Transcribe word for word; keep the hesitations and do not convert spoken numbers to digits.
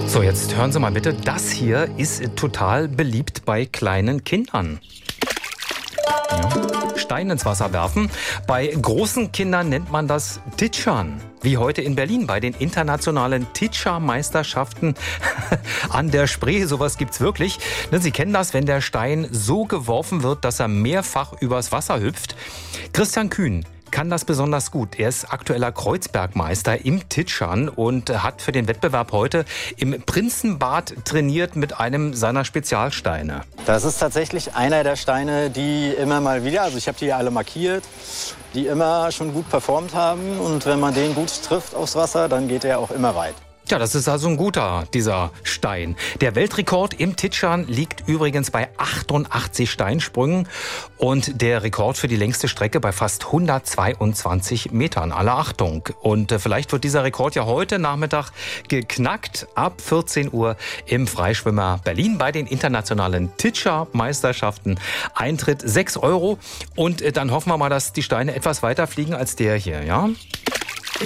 So, jetzt hören Sie mal bitte, das hier ist total beliebt bei kleinen Kindern. Ja. Stein ins Wasser werfen. Bei großen Kindern nennt man das Titschern. Wie heute in Berlin bei den internationalen Titschermeisterschaften an der Spree. Sowas gibt's wirklich. Sie kennen das, wenn der Stein so geworfen wird, dass er mehrfach übers Wasser hüpft. Christian Kühn kann das besonders gut. Er ist aktueller Kreuzbergmeister im Titschern und hat für den Wettbewerb heute im Prinzenbad trainiert mit einem seiner Spezialsteine. Das ist tatsächlich einer der Steine, die immer mal wieder, also ich habe die alle markiert, die immer schon gut performt haben. Und wenn man den gut trifft aufs Wasser, dann geht er auch immer weit. Ja, das ist also ein guter, dieser Stein. Der Weltrekord im Titschern liegt übrigens bei achtundachtzig Steinsprüngen und der Rekord für die längste Strecke bei fast hundertzweiundzwanzig Metern. Alle Achtung. Und äh, vielleicht wird dieser Rekord ja heute Nachmittag geknackt ab vierzehn Uhr im Freischwimmer Berlin bei den internationalen Titschermeisterschaften. Eintritt sechs Euro und äh, dann hoffen wir mal, dass die Steine etwas weiter fliegen als der hier, ja?